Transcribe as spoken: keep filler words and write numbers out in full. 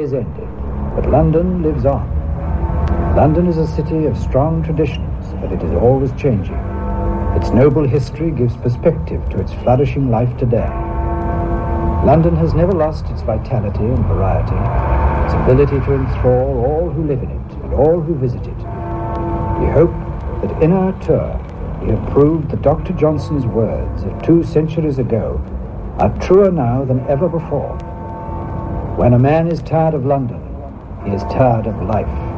is ended, but London lives on. London is a city of strong traditions, but it is always changing. Its noble history gives perspective to its flourishing life today. London has never lost its vitality and variety, its ability to enthrall all who live in it and all who visit it. We hope that in our tour we have proved that Doctor Johnson's words of two centuries ago are truer now than ever before. When a man is tired of London, he is tired of life.